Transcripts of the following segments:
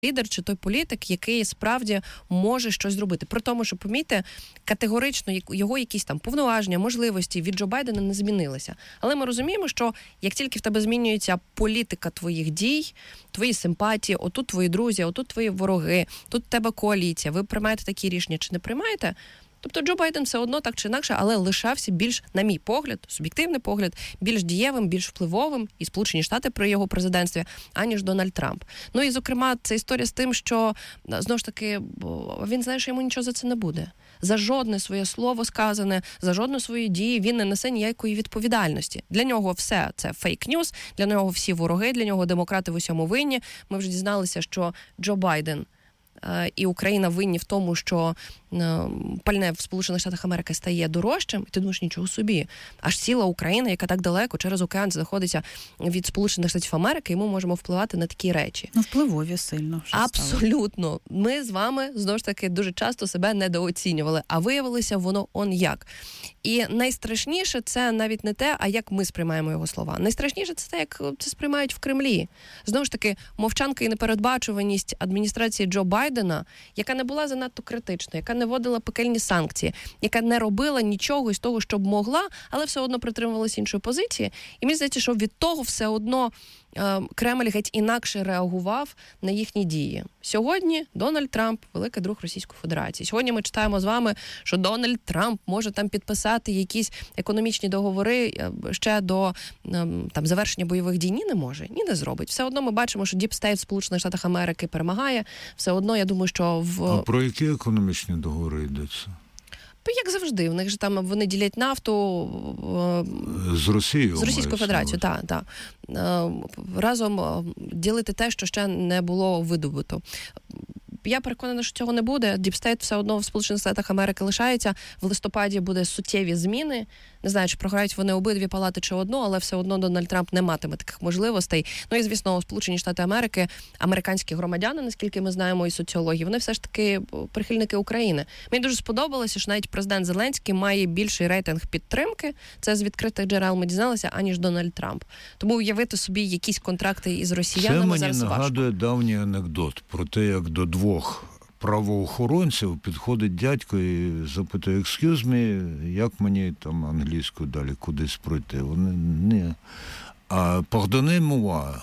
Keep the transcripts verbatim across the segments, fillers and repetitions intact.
лідер чи той політик, який справді може щось зробити. При тому, що, помітьте, категорично його якісь там повноваження, можливості від Джо Байдена не змінилися. Але ми розуміємо, що як тільки в тебе змінюється політика твоїх дій, твої симпатії, отут твої друзі, отут твої вороги, тут в тебе коаліція, ви приймаєте такі рішення чи не приймаєте, тобто Джо Байден все одно так чи інакше, але лишався більш, на мій погляд, суб'єктивний погляд, більш дієвим, більш впливовим, і Сполучені Штати при його президентстві, аніж Дональд Трамп. Ну і, зокрема, це історія з тим, що, знову ж таки, він знає, що йому нічого за це не буде. За жодне своє слово сказане, за жодну свою дію він не несе ніякої відповідальності. Для нього все це фейк-ньюс, для нього всі вороги, для нього демократи в усьому винні. Ми вже дізналися, що Джо Байден і Україна винні в тому, що пальне в Сполучених Штатах Америки стає дорожчим, і ти думаєш, нічого собі. Аж ціла Україна, яка так далеко, через океан знаходиться від Сполучених Штатів Америки, і ми можемо впливати на такі речі. Ну, впливові сильно. Абсолютно. Ми з вами, знову ж таки, дуже часто себе недооцінювали, а виявилося воно он як. І найстрашніше це навіть не те, а як ми сприймаємо його слова. Найстрашніше це те, як це сприймають в Кремлі. Знову ж таки, мовчанка і непередбачуваність адміністрації Джо Байдена, яка не була занадто критичною, яка не вводила пекельні санкції, яка не робила нічого із того, що б могла, але все одно притримувалася іншої позиції. І мені здається, що від того все одно е, Кремль геть інакше реагував на їхні дії. Сьогодні Дональд Трамп – великий друг Російської Федерації. Сьогодні ми читаємо з вами, що Дональд Трамп може там підписати якісь економічні договори ще до там завершення бойових дій. Ні, не може, ні, не зробить. Все одно ми бачимо, що Deep State в Сполучених Штатах Америки перемагає. Все одно, я думаю, що в... А про які економічні договори йдеться? Як завжди, в них же там вони ділять нафту з Росією, з Російською Федерацією, так, так. Разом ділити те, що ще не було видобуто. Я переконана, що цього не буде. Діпстейт все одно в Сполучених Штатах Америки лишається. В листопаді буде суттєві зміни. Не знаю, чи програють вони обидві палати чи одну, але все одно Дональд Трамп не матиме таких можливостей. Ну і, звісно, Сполучені Штати Америки, американські громадяни, наскільки ми знаємо, і соціологи, вони все ж таки прихильники України. Мені дуже сподобалося, що навіть президент Зеленський має більший рейтинг підтримки, це з відкритих джерел ми дізналися, аніж Дональд Трамп. Тому уявити собі якісь контракти із росіянами зараз важко. Це мені нагадує давній анекдот про те, як до двох правоохоронців підходить дядько і запитує: «Excuse me, як мені там англійською далі кудись пройти?» Вони не. А «Pardonnez-moi,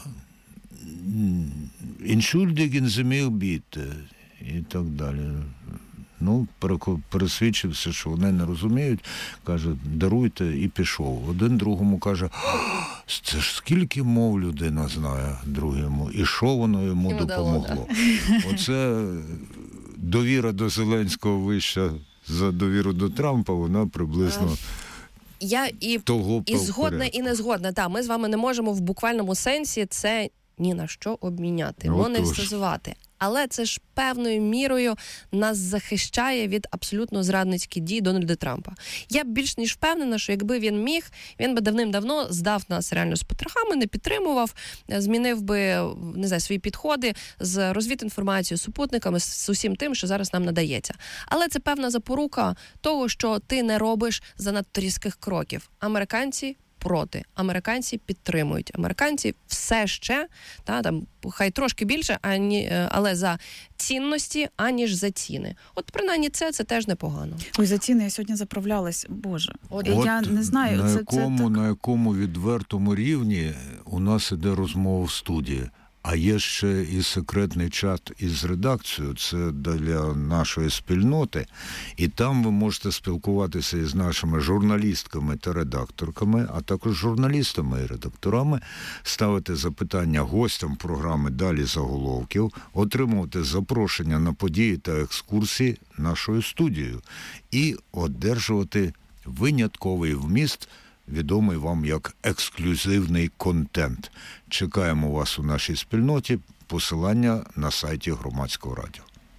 entschuldigen Sie mich bitte» і так далі. Ну, пересвідчився, що вони не розуміють, каже: «Даруйте», і пішов. Один другому каже: «Це ж скільки мов людина знає», другому, і що воно йому і допомогло. Оце довіра до Зеленського вища за довіру до Трампа, вона приблизно... Я і, того і згодна, і не згодна. Так, ми з вами не можемо в буквальному сенсі це ні на що обміняти, монетизувати. Але це ж певною мірою нас захищає від абсолютно зрадницьких дій Дональда Трампа. Я більш ніж впевнена, що якби він міг, він би давним-давно здав нас реально з потрохами, не підтримував, змінив би, не знаю, свої підходи з розвідінформацією, супутниками, з усім тим, що зараз нам надається. Але це певна запорука того, що ти не робиш занадто різких кроків. Американці проти. Американці підтримують. Американці все ще, та, там, хай трошки більше, ані, але за цінності, аніж за ціни. От принаймні це, це теж непогано. Ой, за ціни я сьогодні заправлялась. Боже, От я не знаю. На, це, якому, це так... на якому відвертому рівні у нас іде розмова в студії. А є ще і секретний чат із редакцією, це для нашої спільноти, і там ви можете спілкуватися із нашими журналістками та редакторками, а також журналістами і редакторами, ставити запитання гостям програми «Далі заголовків», отримувати запрошення на події та екскурсії нашою студією і одержувати винятковий вміст, відомий вам як ексклюзивний контент. Чекаємо вас у нашій спільноті. Посилання на сайті Громадського радіо.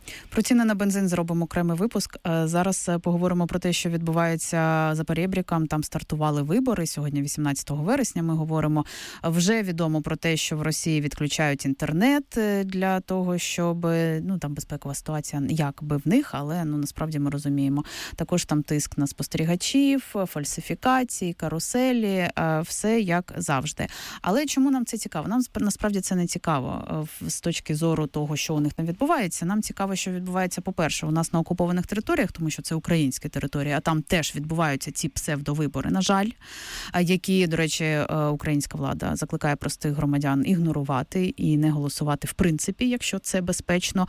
Про ціни на бензин зробимо окремий випуск. Зараз поговоримо про те, що відбувається за перебріком. Там стартували вибори. Сьогодні, вісімнадцятого вересня, ми говоримо. Вже відомо про те, що в Росії відключають інтернет для того, щоб, ну, там безпекова ситуація якби в них, але, ну, насправді ми розуміємо. Також там тиск на спостерігачів, фальсифікації, каруселі, все як завжди. Але чому нам це цікаво? Нам насправді це не цікаво з точки зору того, що у них там відбувається. Нам цікаво, що відбувається, по-перше, у нас на окупованих територіях, тому що це українські території, а там теж відбуваються ці псевдовибори, на жаль, які, до речі, українська влада закликає простих громадян ігнорувати і не голосувати в принципі, якщо це безпечно,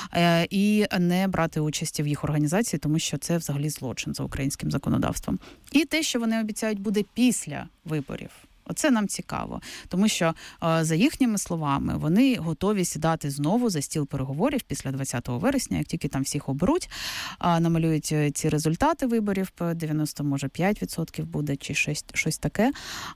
і не брати участі в їх організації, тому що це взагалі злочин за українським законодавством. І те, що вони обіцяють, буде після виборів. Оце нам цікаво, тому що, за їхніми словами, вони готові сідати знову за стіл переговорів після двадцятого вересня, як тільки там всіх оберуть, намалюють ці результати виборів, дев'яносто, може, п'ять відсотків буде, чи щось, щось таке.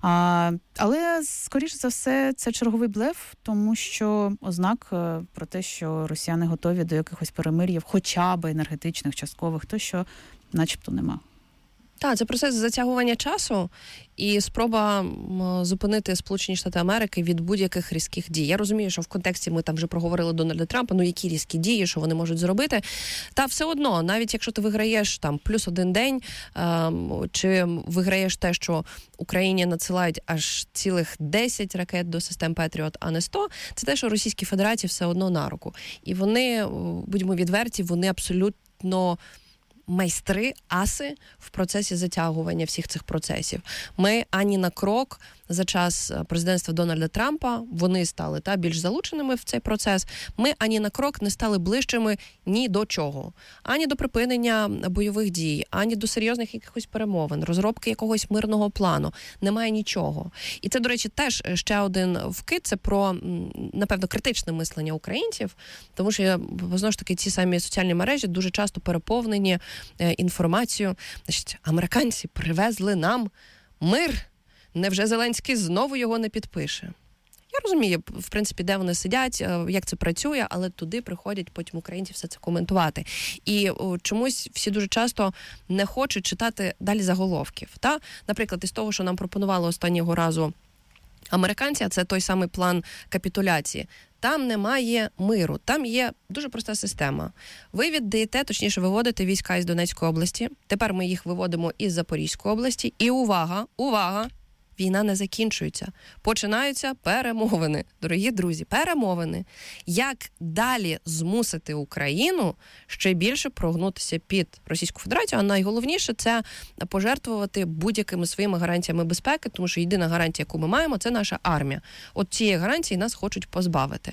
Але, скоріше за все, це черговий блеф, тому що ознак про те, що росіяни готові до якихось перемир'їв, хоча б енергетичних, часткових, то що начебто нема. Так, це процес затягування часу і спроба зупинити Сполучені Штати Америки від будь-яких різких дій. Я розумію, що в контексті ми там вже проговорили Дональда Трампа, ну які різкі дії, що вони можуть зробити. Та все одно, навіть якщо ти виграєш там плюс один день, ем, чи виграєш те, що Україні надсилають аж цілих десять ракет до систем Петріот, а не сто, це те, що Російській Федерації все одно на руку. І вони, будьмо відверті, вони абсолютно майстри, аси в процесі затягування всіх цих процесів. Ми ані на крок за час президентства Дональда Трампа, вони стали та більш залученими в цей процес, ми ані на крок не стали ближчими ні до чого. Ані до припинення бойових дій, ані до серйозних якихось перемовин, розробки якогось мирного плану. Немає нічого. І це, до речі, теж ще один вкид, це про, напевно, критичне мислення українців, тому що, знову ж таки, ці самі соціальні мережі дуже часто переповнені інформацією. Значить, американці привезли нам мир. Невже Зеленський знову його не підпише? Я розумію, в принципі, де вони сидять, як це працює, але туди приходять потім українці все це коментувати. І о, чомусь всі дуже часто не хочуть читати далі заголовків. Та? Наприклад, із того, що нам пропонували останнього разу американці, а це той самий план капітуляції. Там немає миру, там є дуже проста система. Ви віддаєте, точніше, виводите війська із Донецької області, тепер ми їх виводимо із Запорізької області, і увага, увага, війна не закінчується. Починаються перемовини. Дорогі друзі, перемовини. Як далі змусити Україну ще більше прогнутися під Російську Федерацію, а найголовніше – це пожертвувати будь-якими своїми гарантіями безпеки, тому що єдина гарантія, яку ми маємо – це наша армія. От цієї гарантії нас хочуть позбавити.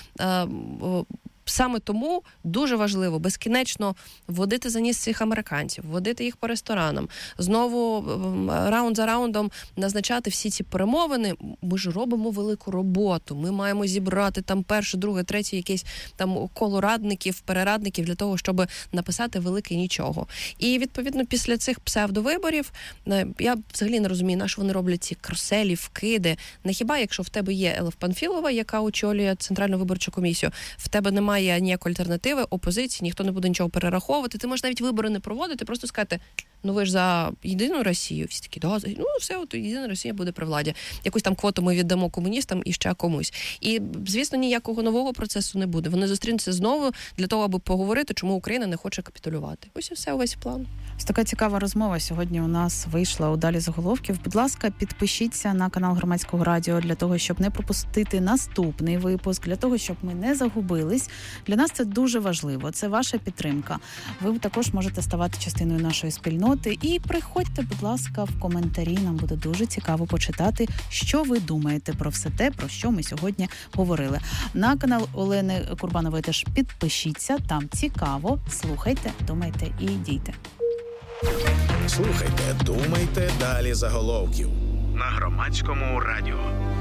Саме тому дуже важливо безкінечно водити за ніс цих американців, водити їх по ресторанам, знову раунд за раундом назначати всі ці перемовини. Ми ж робимо велику роботу, ми маємо зібрати там перше, друге, третє якесь там коло радників, перерадників для того, щоб написати велике нічого. І, відповідно, після цих псевдовиборів, я взагалі не розумію, на що вони роблять ці каруселі, вкиди. Не хіба, якщо в тебе є Елеф Панфілова, яка очолює Центральну виборчу комісію, в тебе немає Немає ніякої альтернативи, опозиції, ніхто не буде нічого перераховувати. Ти можеш навіть вибори не проводити, просто сказати, ну ви ж за єдину Росію. Всі такі, да, ну все, от єдина Росія буде при владі. Якусь там квоту ми віддамо комуністам і ще комусь. І, звісно, ніякого нового процесу не буде. Вони зустрінуться знову для того, аби поговорити, чому Україна не хоче капітулювати. Ось і все, увесь план. Ось така цікава розмова сьогодні у нас вийшла у «Далі заголовків». Будь ласка, підпишіться на канал Громадського радіо для того, щоб не пропустити наступний випуск, для того, щоб ми не загубились. Для нас це дуже важливо. Це ваша підтримка. Ви також можете ставати частиною нашої спільноти. І приходьте, будь ласка, в коментарі. Нам буде дуже цікаво почитати, що ви думаєте про все те, про що ми сьогодні говорили. На канал Олени Курбанової теж підпишіться. Там цікаво. Слухайте, думайте і дійте. Слухайте, думайте, далі заголовків на Громадському радіо.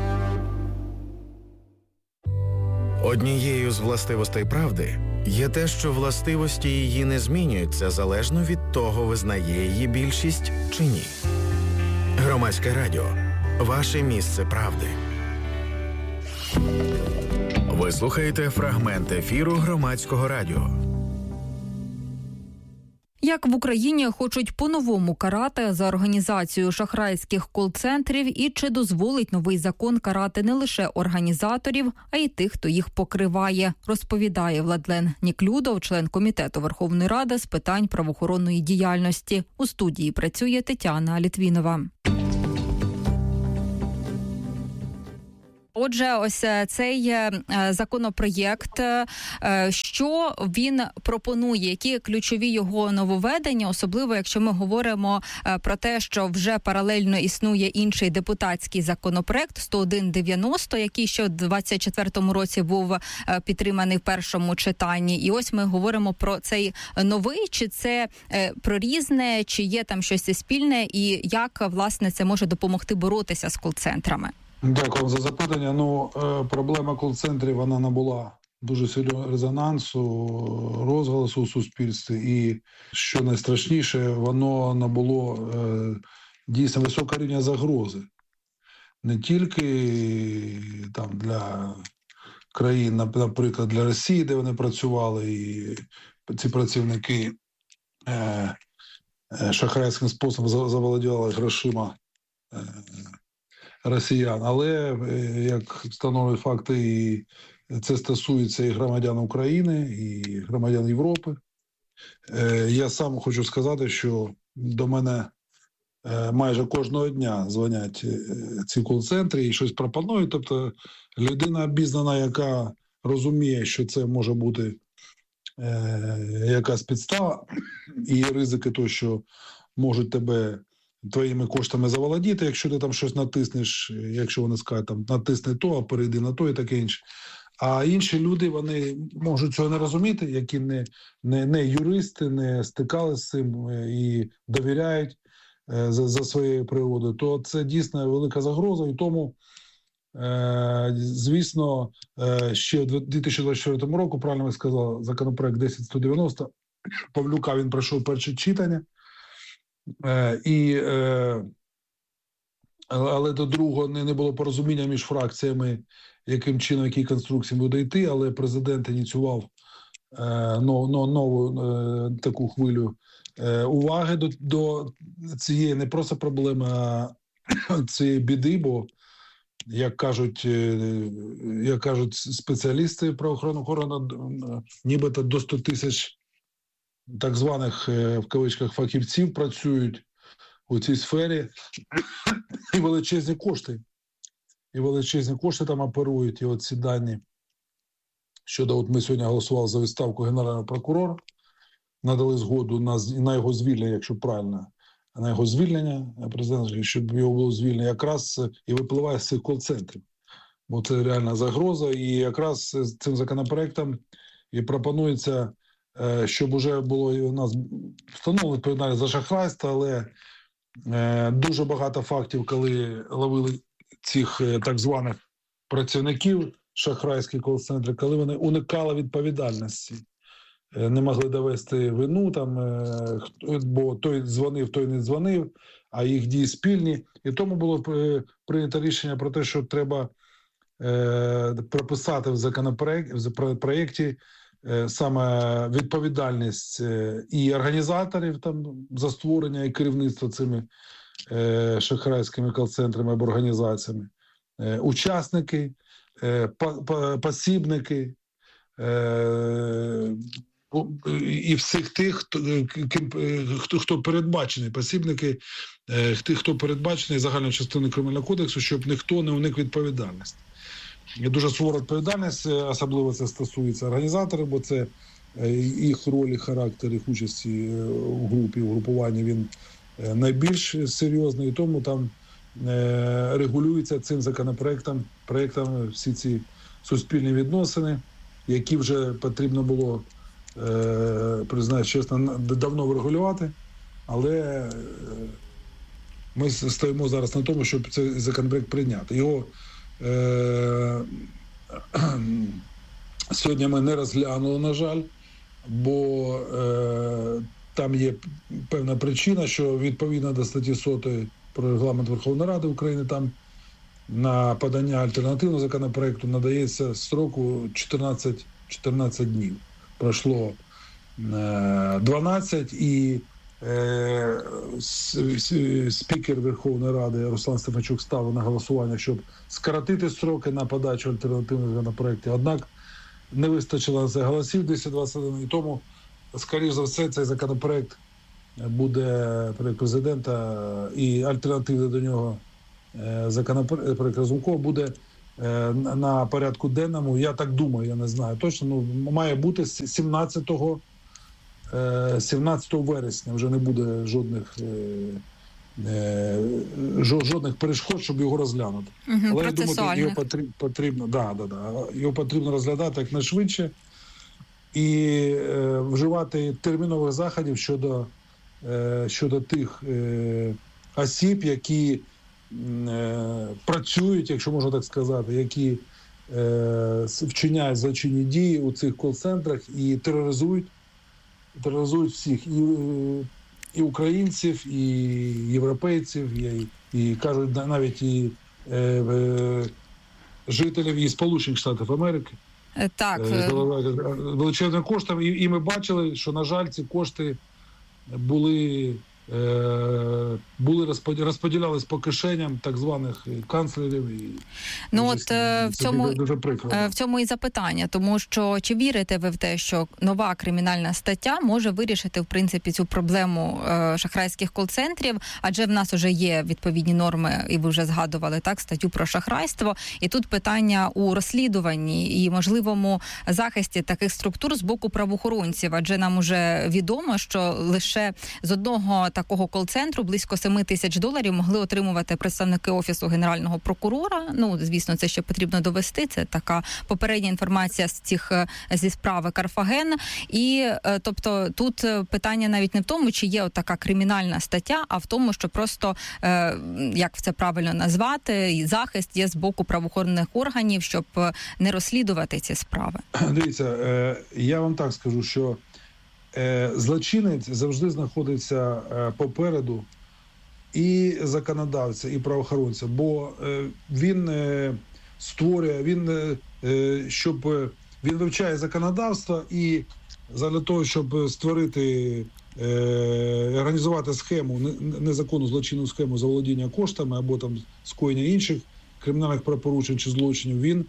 Однією з властивостей правди є те, що властивості її не змінюються залежно від того, визнає її більшість чи ні. Громадське радіо. Ваше місце правди. Ви слухаєте фрагмент ефіру Громадського радіо. Як в Україні хочуть по-новому карати за організацію шахрайських кол-центрів і чи дозволить новий закон карати не лише організаторів, а й тих, хто їх покриває, розповідає Владлен Ніклюдов, член Комітету Верховної Ради з питань правоохоронної діяльності. У студії працює Тетяна Літвінова. Отже, ось цей законопроєкт, що він пропонує, які ключові його нововведення, особливо якщо ми говоримо про те, що вже паралельно існує інший депутатський законопроєкт сто один дев'яносто, який ще у двадцять четвертому році був підтриманий в першому читанні. І ось ми говоримо про цей новий, чи це про різне, чи є там щось спільне, і як, власне, це може допомогти боротися з кол-центрами? Дякую за запитання. Ну, проблема кол-центрів, вона набула дуже сильного резонансу, розголосу у суспільстві. І, що найстрашніше, воно набуло е, дійсно високого рівня загрози. Не тільки там для країн, наприклад, для Росії, де вони працювали, і ці працівники е, е, шахрайським способом заволодівали грошима е, росіян, але, як встановлюють факти, і це стосується і громадян України, і громадян Європи. Я сам хочу сказати, що до мене майже кожного дня дзвонять ці кол-центри і щось пропонують. Тобто людина обізнана, яка розуміє, що це може бути якась підстава, і ризики того, що можуть тебе твоїми коштами заволодіти, якщо ти там щось натиснеш, якщо вони скажуть, там, натисни то, а перейди на то і таке інше. А інші люди, вони можуть цього не розуміти, які не, не, не юристи, не стикалися з цим і довіряють е, за, за своєю природою, то це дійсно велика загроза. І тому, е, звісно, е, ще в дві тисячі двадцять четвертому року, правильно ви сказали, законопроект десять сто дев'яносто, Павлюка, він пройшов перше читання. Е, і, е, але до другого не, не було порозуміння між фракціями, яким чином, якій конструкції буде йти, але президент ініціював е, нов, нов, нову е, таку хвилю е, уваги до, до цієї не просто проблеми, а цієї біди, бо, як кажуть, е, як кажуть спеціалісти правоохоронного органу, нібито до сто тисяч так званих, в кавичках, фахівців працюють у цій сфері, і величезні кошти. І величезні кошти там оперують. І от ці дані щодо, от ми сьогодні голосували за відставку Генерального прокурора, надали згоду на, на його звільнення, якщо правильно, на його звільнення, президент, щоб його було звільнено, якраз і випливає з цих кол-центрів. Бо це реальна загроза, і якраз з цим законопроектом і пропонується, щоб уже було у нас встановлено відповідальність за шахрайство, але е, дуже багато фактів, коли ловили цих е, так званих працівників шахрайських кол-центрів, коли вони уникали відповідальності, е, не могли довести вину, там, е, бо той дзвонив, той не дзвонив, а їх дії спільні. І тому було е, прийнято рішення про те, що треба е, прописати в законопроєкті, в проєкті саме відповідальність і організаторів там за створення і керівництво цими е, шахрайськими кол-центрами або організаціями, е, учасники, е, посібники е, і всіх тих, хто, хто, хто передбачений, посібники, е, тих, хто передбачений загальною частиною Кримінального кодексу, щоб ніхто не уник відповідальності. Є дуже сувора відповідальність, особливо це стосується організаторів, бо це їх роль, і характер, їх участі у групі, у групуванні, він найбільш серйозний, і тому там регулюються цим законопроектом, проектом всі ці суспільні відносини, які вже потрібно було, признаю чесно, давно врегулювати, але ми стоїмо зараз на тому, щоб цей законопроект прийняти. Його Е- сьогодні ми не розглянули, на жаль, бо е- там є певна причина, що відповідно до статті сотої про регламент Верховної Ради України, там на подання альтернативного законопроекту надається строку чотирнадцять, чотирнадцять днів. Пройшло дванадцять, і е, спікер Верховної Ради Руслан Стефанчук ставив на голосування, щоб скоротити строки на подачу альтернативних законопроєктів. Однак не вистачило на це голосів двісті двадцять один, і тому, скоріш за все, цей законопроєкт буде проєкт президента і альтернативний до нього законопроєкт Разумкова буде на порядку денному. Я так думаю, я не знаю точно, ну, має бути сімнадцятого вересня, вже не буде жодних жодних перешкод, щоб його розглянути. Угу, але я думаю, його потрібно, потрібно, да, да, да, його потрібно розглядати якнайшвидше і е, вживати термінових заходів щодо, е, щодо тих е, осіб, які е, працюють, якщо можна так сказати, які е, вчиняють злочинні дії у цих кол-центрах і тероризують, тероризують всіх. І, і українців, і європейців, і, і кажуть, навіть і е, е, жителів і Сполучених Штатів Америки. Так. Е, величезними коштами. І, і ми бачили, що, на жаль, ці кошти були, е, були розподілялись по кишеням так званих канцлерів. І, ну, от в цьому, дуже прикро, в цьому і запитання, тому що чи вірите ви в те, що нова кримінальна стаття може вирішити, в принципі, цю проблему е, шахрайських кол-центрів, адже в нас вже є відповідні норми, і ви вже згадували, так, статтю про шахрайство, і тут питання у розслідуванні і можливому захисті таких структур з боку правоохоронців, адже нам уже відомо, що лише з одного такого кол-центру близько семи тисяч доларів могли отримувати представники Офісу Генерального прокурора. Ну, звісно, це ще потрібно довести. Це така попередня інформація з цих зі справи Карфаген. І, тобто, тут питання навіть не в тому, чи є така кримінальна стаття, а в тому, що просто, як це правильно назвати, захист є з боку правоохоронних органів, щоб не розслідувати ці справи. Дивіться, я вам так скажу, що злочинець завжди знаходиться попереду і законодавця, і правоохоронця, бо він створює, він, щоб він вивчає законодавство, і для того, щоб створити, організувати схему, незаконну злочинну схему заволодіння коштами або там скоєння інших кримінальних правопорушень чи злочинів, він,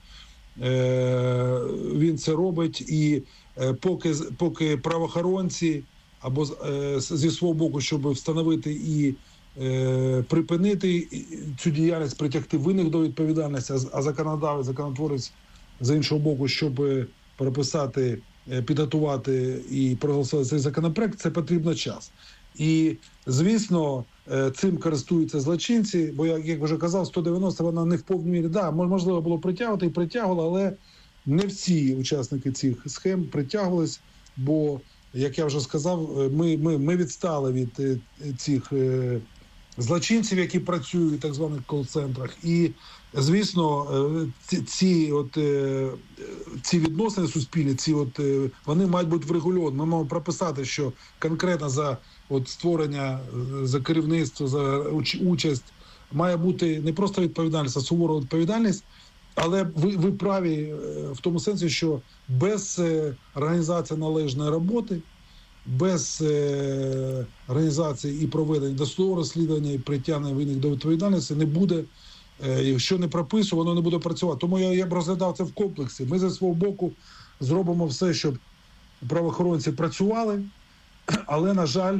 він це робить. І поки, поки правоохоронці або зі свого боку, щоб встановити і е, припинити цю діяльність, притягти винних до відповідальності, а законодавець, законотворець з іншого боку, щоб прописати, підготувати і проголосувати цей законопроект, це потрібно час. І, звісно, цим користуються злочинці, бо, як я вже казав, сто дев'яносто вона не в повній мірі, да, можливо було притягувати і притягувало, але не всі учасники цих схем притягувались, бо, як я вже сказав, ми, ми, ми відстали від цих е, злочинців, які працюють в так званих кол-центрах. І, звісно, ці, ці, от, е, ці відносини суспільні, ці от, е, вони мають бути врегульовані. Ми маємо прописати, що конкретно за от, створення, за керівництво, за уч, участь має бути не просто відповідальність, а сувора відповідальність. Але ви, ви праві в тому сенсі, що без е, організації належної роботи, без е, організації і проведення досудового розслідування і притягнення винних до відповідальності не буде, е, якщо не прописує, воно не буде працювати. Тому я, я б розглядав це в комплексі. Ми зі свого боку зробимо все, щоб правоохоронці працювали, але, на жаль,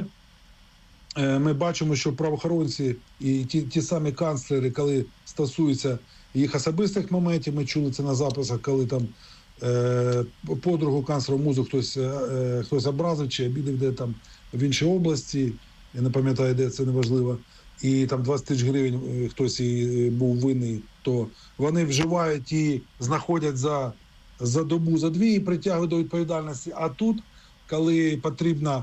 е, ми бачимо, що правоохоронці і ті, ті самі канцлери, коли стосуються їх особистих моментів, ми чули це на записах, коли там е, подругу канцлера Музу хтось, е, хтось образив чи обідав де там в іншій області, я не пам'ятаю, де, це неважливо, і там двадцять тисяч гривень хтось і був винний, то вони вживають і знаходять за, за добу, за дві і притягують до відповідальності. А тут, коли потрібно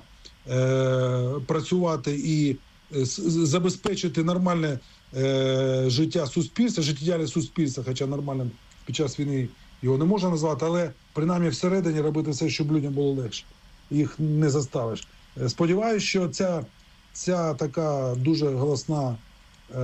е, працювати і е, забезпечити нормальне Е, життя суспільства, життєдіяльність суспільства, хоча нормальним під час війни його не можна назвати, але принаймні всередині робити все, щоб людям було легше. Їх не заставиш. Сподіваюся, що ця, ця така дуже голосна е,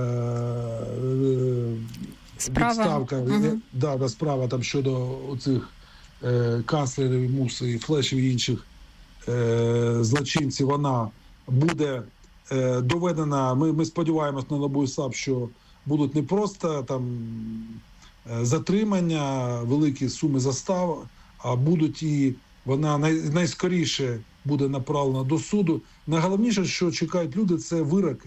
відставка, угу. да, да, справа там щодо оцих е, канцлерів, Муси, Флешів і інших е, злочинців, вона буде е, доведена. Ми, ми сподіваємось на НАБУ і САП, що будуть не просто там е, затримання, великі суми застав, а будуть і вона най, найскоріше буде направлена до суду. Найголовніше, що чекають люди, це вироки.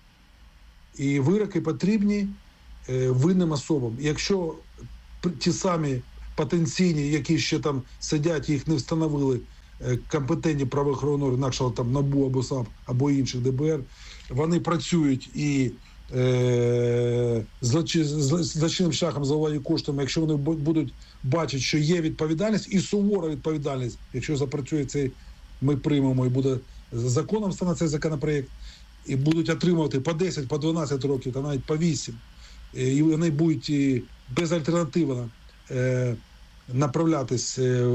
І вироки потрібні е, винним особам. Якщо ті самі потенційні, які ще там сидять, їх не встановили е, компетентні правоохоронні органи, інакше там НАБУ або САП, або інших Д Б Р, вони працюють і е, злочинним шляхом заволодіння коштами, якщо вони будуть бачити, що є відповідальність і сувора відповідальність, якщо запрацює цей, ми приймемо і буде законом стане цей законопроєкт, і будуть отримувати по десять, по дванадцять років, та навіть по вісім. І вони будуть безальтернативно е, направлятись е,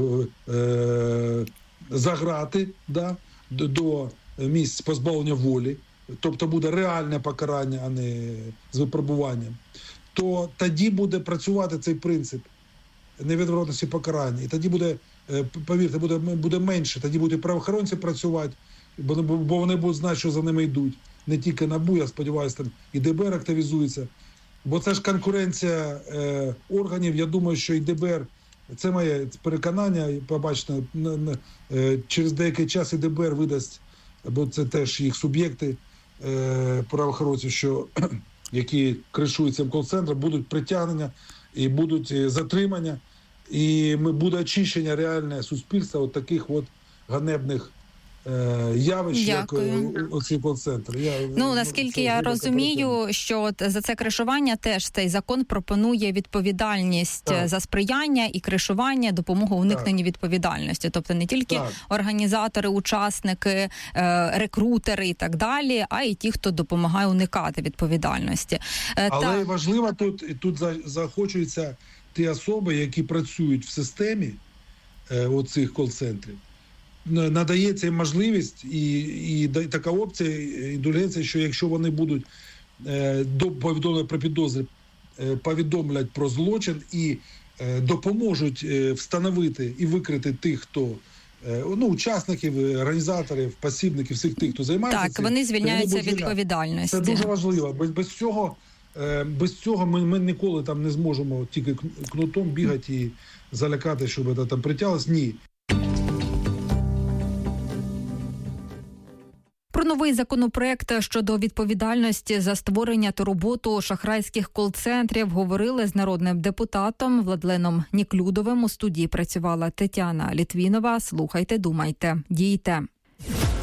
е, за грати, да, до, до місць позбавлення волі, тобто буде реальне покарання, а не з випробуванням, то тоді буде працювати цей принцип невідворотності покарання. І тоді буде, повірте, буде, буде менше, тоді будуть правоохоронці працювати, бо, бо вони будуть знати, що за ними йдуть. Не тільки НАБУ, я сподіваюся, там і Д Б Р активізується. Бо це ж конкуренція е, органів. Я думаю, що і Д Б Р, це моє переконання, побачите, на, на, е, через деякий час і Д Б Р видасть, бо це теж їх суб'єкти е, правоохоронців, що, які кришують цим кол-центром, будуть притягнення і будуть затримання, і буде очищення реальне суспільства от таких от ганебних явищ, Дякую. як оці кол-центри. Я, ну, наскільки я розумію, що от за це кришування теж цей закон пропонує відповідальність так. за сприяння і кришування, допомогу уникненні відповідальності. Тобто не тільки так. організатори, учасники, рекрутери і так далі, а й ті, хто допомагає уникати відповідальності. Але так. важливо тут, тут заохочуються ті особи, які працюють в системі оцих кол-центрів. Надається їм можливість і, і така опція, індульгенція, що якщо вони будуть е, до повідомлення про підозри, е, повідомлять про злочин і е, допоможуть е, встановити і викрити тих, хто е, ну, учасників, організаторів, посібників, всіх тих, хто займається так, цим. вони звільняються від відповідальності. Це дуже важливо. Без, без цього, е, без цього ми, ми ніколи там не зможемо тільки кнутом бігати і залякати, щоб це там притяглось. Ні. Про новий законопроект щодо відповідальності за створення та роботу шахрайських кол-центрів говорили з народним депутатом Владленом Ніклюдовим. У студії працювала Тетяна Літвінова. Слухайте, думайте, дійте.